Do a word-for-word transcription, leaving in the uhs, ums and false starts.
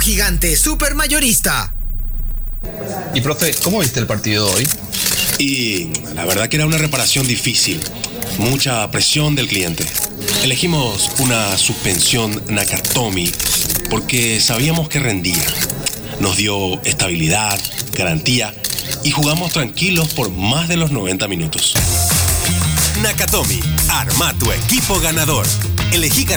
Gigante Super Mayorista. Y profe, ¿cómo viste el partido hoy? Y la verdad que era una reparación difícil. Mucha presión del cliente. Elegimos una suspensión Nakatomi porque sabíamos que rendía. Nos dio estabilidad, garantía y jugamos tranquilos por más de los noventa minutos. Nakatomi, arma tu equipo ganador. Elegí